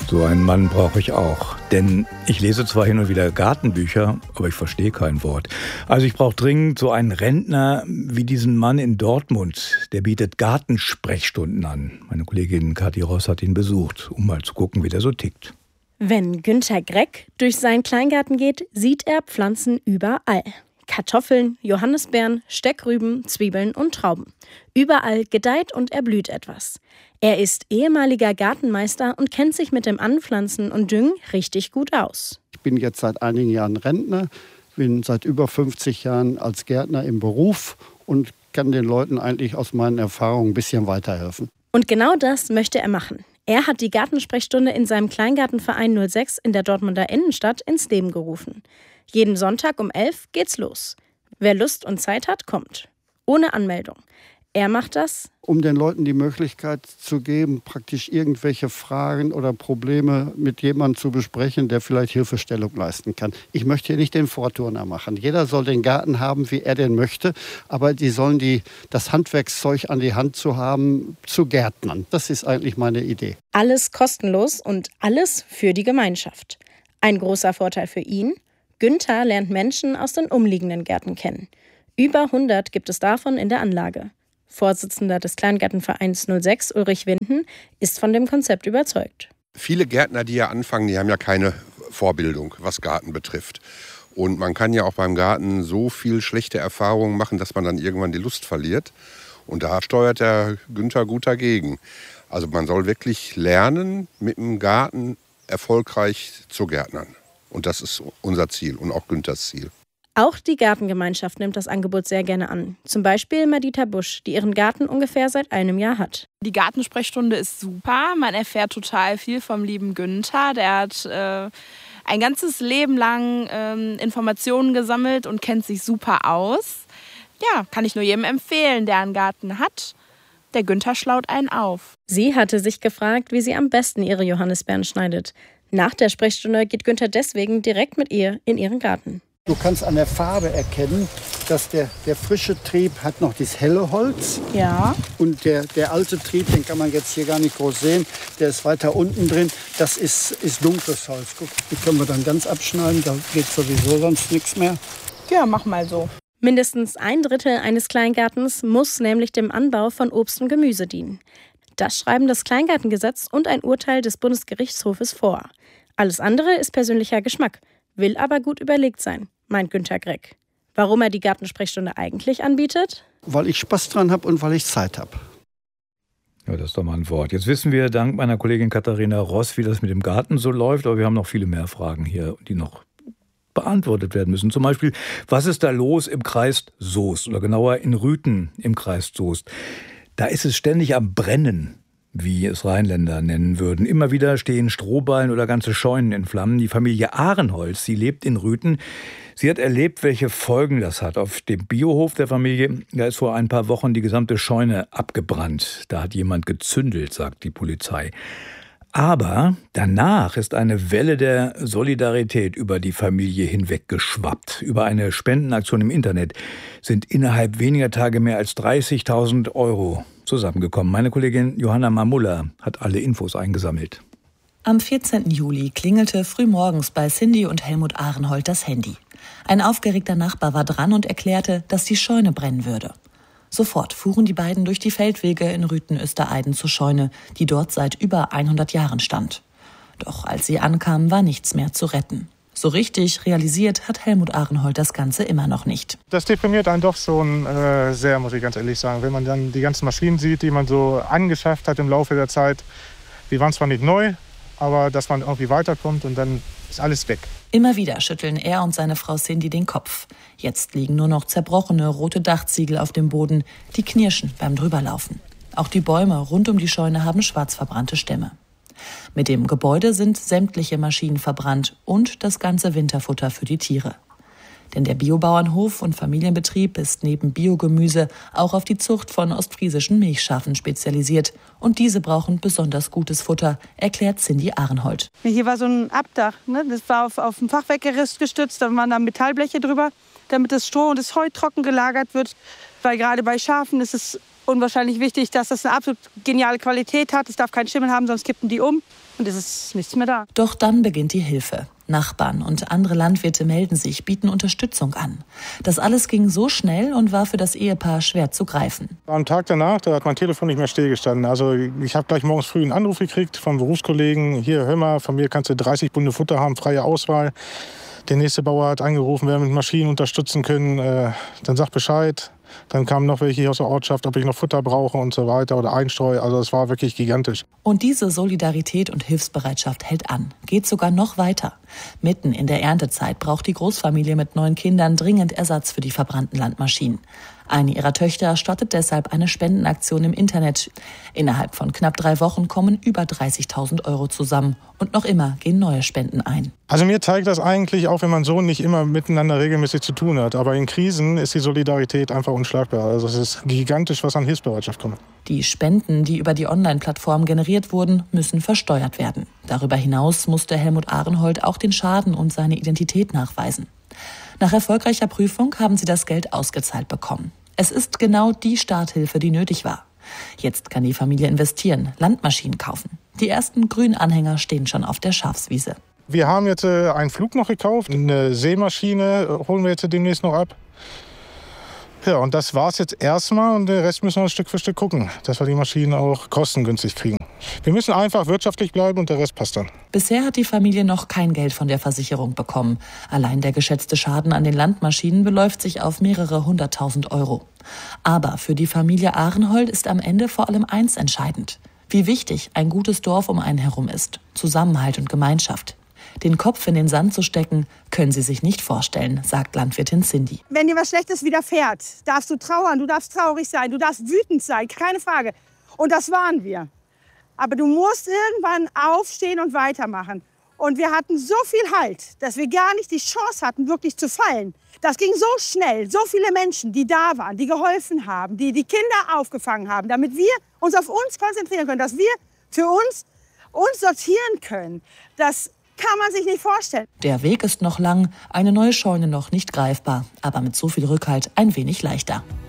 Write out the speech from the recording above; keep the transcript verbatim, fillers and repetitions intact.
So einen Mann brauche ich auch. Denn ich lese zwar hin und wieder Gartenbücher, aber ich verstehe kein Wort. Also ich brauche dringend so einen Rentner wie diesen Mann in Dortmund. Der bietet Gartensprechstunden an. Meine Kollegin Kathi Ross hat ihn besucht, um mal zu gucken, wie der so tickt. Wenn Günter Greck durch seinen Kleingarten geht, sieht er Pflanzen überall. Kartoffeln, Johannisbeeren, Steckrüben, Zwiebeln und Trauben. Überall gedeiht und erblüht etwas. Er ist ehemaliger Gartenmeister und kennt sich mit dem Anpflanzen und Düngen richtig gut aus. Ich bin jetzt seit einigen Jahren Rentner, bin seit über fünfzig Jahren als Gärtner im Beruf und kann den Leuten eigentlich aus meinen Erfahrungen ein bisschen weiterhelfen. Und genau das möchte er machen. Er hat die Gartensprechstunde in seinem Kleingartenverein null sechs in der Dortmunder Innenstadt ins Leben gerufen. Jeden Sonntag um elf geht's los. Wer Lust und Zeit hat, kommt. Ohne Anmeldung. Er macht das, um den Leuten die Möglichkeit zu geben, praktisch irgendwelche Fragen oder Probleme mit jemandem zu besprechen, der vielleicht Hilfestellung leisten kann. Ich möchte hier nicht den Vorturner machen. Jeder soll den Garten haben, wie er den möchte, aber die sollen die, das Handwerkszeug an die Hand zu haben, zu gärtnern. Das ist eigentlich meine Idee. Alles kostenlos und alles für die Gemeinschaft. Ein großer Vorteil für ihn: Günther lernt Menschen aus den umliegenden Gärten kennen. Über hundert gibt es davon in der Anlage. Vorsitzender des Kleingartenvereins null sechs, Ulrich Winden, ist von dem Konzept überzeugt. Viele Gärtner, die ja anfangen, die haben ja keine Vorbildung, was Garten betrifft. Und man kann ja auch beim Garten so viel schlechte Erfahrungen machen, dass man dann irgendwann die Lust verliert. Und da steuert der Günther gut dagegen. Also man soll wirklich lernen, mit dem Garten erfolgreich zu gärtnern. Und das ist unser Ziel und auch Günthers Ziel. Auch die Gartengemeinschaft nimmt das Angebot sehr gerne an. Zum Beispiel Madita Busch, die ihren Garten ungefähr seit einem Jahr hat. Die Gartensprechstunde ist super. Man erfährt total viel vom lieben Günther. Der hat äh, ein ganzes Leben lang äh, Informationen gesammelt und kennt sich super aus. Ja, kann ich nur jedem empfehlen, der einen Garten hat. Der Günther schlaut einen auf. Sie hatte sich gefragt, wie sie am besten ihre Johannisbeeren schneidet. Nach der Sprechstunde geht Günther deswegen direkt mit ihr in ihren Garten. Du kannst an der Farbe erkennen, dass der, der frische Trieb hat noch dieses helle Holz. Ja. Und der, der alte Trieb, den kann man jetzt hier gar nicht groß sehen, der ist weiter unten drin. Das ist, ist dunkles Holz. Guck, die können wir dann ganz abschneiden, da geht sowieso sonst nichts mehr. Ja, mach mal so. Mindestens ein Drittel eines Kleingartens muss nämlich dem Anbau von Obst und Gemüse dienen. Das schreiben das Kleingartengesetz und ein Urteil des Bundesgerichtshofes vor. Alles andere ist persönlicher Geschmack, will aber gut überlegt sein, meint Günter Greck. Warum er die Gartensprechstunde eigentlich anbietet? Weil ich Spaß dran habe und weil ich Zeit habe. Ja, das ist doch mal ein Wort. Jetzt wissen wir dank meiner Kollegin Katharina Ross, wie das mit dem Garten so läuft, aber wir haben noch viele mehr Fragen hier, die noch beantwortet werden müssen. Zum Beispiel, was ist da los im Kreis Soest oder genauer in Rüthen im Kreis Soest? Da ist es ständig am Brennen, wie es Rheinländer nennen würden. Immer wieder stehen Strohballen oder ganze Scheunen in Flammen. Die Familie Ahrenholz, sie lebt in Rüthen. Sie hat erlebt, welche Folgen das hat. Auf dem Biohof der Familie, da ist vor ein paar Wochen die gesamte Scheune abgebrannt. Da hat jemand gezündelt, sagt die Polizei. Aber danach ist eine Welle der Solidarität über die Familie hinweggeschwappt. Über eine Spendenaktion im Internet sind innerhalb weniger Tage mehr als dreißigtausend Euro zusammengekommen. Meine Kollegin Johanna Mamulla hat alle Infos eingesammelt. Am vierzehnten Juli klingelte frühmorgens bei Cindy und Helmut Ahrenhold das Handy. Ein aufgeregter Nachbar war dran und erklärte, dass die Scheune brennen würde. Sofort fuhren die beiden durch die Feldwege in Rüthen-Östereiden zur Scheune, die dort seit über hundert Jahren stand. Doch als sie ankamen, war nichts mehr zu retten. So richtig realisiert hat Helmut Ahrenhold das Ganze immer noch nicht. Das deprimiert einen doch schon äh, sehr, muss ich ganz ehrlich sagen. Wenn man dann die ganzen Maschinen sieht, die man so angeschafft hat im Laufe der Zeit. Die waren zwar nicht neu, aber dass man irgendwie weiterkommt und dann ist alles weg. Immer wieder schütteln er und seine Frau Cindy den Kopf. Jetzt liegen nur noch zerbrochene rote Dachziegel auf dem Boden, die knirschen beim Drüberlaufen. Auch die Bäume rund um die Scheune haben schwarz verbrannte Stämme. Mit dem Gebäude sind sämtliche Maschinen verbrannt und das ganze Winterfutter für die Tiere. Denn der Biobauernhof und Familienbetrieb ist neben Biogemüse auch auf die Zucht von ostfriesischen Milchschafen spezialisiert. Und diese brauchen besonders gutes Futter, erklärt Cindy Ahrenhold. Hier war so ein Abdach, ne? Das war auf, auf ein Fachwerkgerüst gestützt, da waren da Metallbleche drüber, damit das Stroh und das Heu trocken gelagert wird. Weil gerade bei Schafen ist es Unwahrscheinlich wichtig, dass das eine absolut geniale Qualität hat. Es darf keinen Schimmel haben, sonst kippen die um und es ist nichts mehr da. Doch dann beginnt die Hilfe. Nachbarn und andere Landwirte melden sich, bieten Unterstützung an. Das alles ging so schnell und war für das Ehepaar schwer zu greifen. Am Tag danach, da hat mein Telefon nicht mehr stillgestanden. Also ich habe gleich morgens früh einen Anruf gekriegt vom Berufskollegen. Hier, hör mal, von mir kannst du dreißig Bunde Futter haben, freie Auswahl. Der nächste Bauer hat angerufen, wer mit Maschinen unterstützen können. Äh, dann sag Bescheid. Dann kamen noch welche hier aus der Ortschaft, ob ich noch Futter brauche und so weiter oder Einstreu. Also es war wirklich gigantisch. Und diese Solidarität und Hilfsbereitschaft hält an, geht sogar noch weiter. Mitten in der Erntezeit braucht die Großfamilie mit neun Kindern dringend Ersatz für die verbrannten Landmaschinen. Eine ihrer Töchter startet deshalb eine Spendenaktion im Internet. Innerhalb von knapp drei Wochen kommen über dreißigtausend Euro zusammen. Und noch immer gehen neue Spenden ein. Also mir zeigt das eigentlich, auch wenn man so nicht immer miteinander regelmäßig zu tun hat. Aber in Krisen ist die Solidarität einfach unschlagbar. Also es ist gigantisch, was an Hilfsbereitschaft kommt. Die Spenden, die über die Online-Plattform generiert wurden, müssen versteuert werden. Darüber hinaus musste Helmut Ahrenhold auch den Schaden und seine Identität nachweisen. Nach erfolgreicher Prüfung haben sie das Geld ausgezahlt bekommen. Es ist genau die Starthilfe, die nötig war. Jetzt kann die Familie investieren, Landmaschinen kaufen. Die ersten Grünanhänger stehen schon auf der Schafswiese. Wir haben jetzt äh, einen Flug noch gekauft, eine Sämaschine äh, holen wir jetzt demnächst noch ab. Ja, und das war's jetzt erstmal und den Rest müssen wir Stück für Stück gucken, dass wir die Maschinen auch kostengünstig kriegen. Wir müssen einfach wirtschaftlich bleiben und der Rest passt dann. Bisher hat die Familie noch kein Geld von der Versicherung bekommen. Allein der geschätzte Schaden an den Landmaschinen beläuft sich auf mehrere hunderttausend Euro. Aber für die Familie Ahrenhold ist am Ende vor allem eins entscheidend: wie wichtig ein gutes Dorf um einen herum ist. Zusammenhalt und Gemeinschaft. Den Kopf in den Sand zu stecken, können sie sich nicht vorstellen, sagt Landwirtin Cindy. Wenn dir was Schlechtes widerfährt, darfst du trauern, du darfst traurig sein, du darfst wütend sein, keine Frage. Und das waren wir. Aber du musst irgendwann aufstehen und weitermachen. Und wir hatten so viel Halt, dass wir gar nicht die Chance hatten, wirklich zu fallen. Das ging so schnell, so viele Menschen, die da waren, die geholfen haben, die die Kinder aufgefangen haben, damit wir uns auf uns konzentrieren können, dass wir für uns uns sortieren können. Das kann man sich nicht vorstellen. Der Weg ist noch lang, eine neue Scheune noch nicht greifbar, aber mit so viel Rückhalt ein wenig leichter.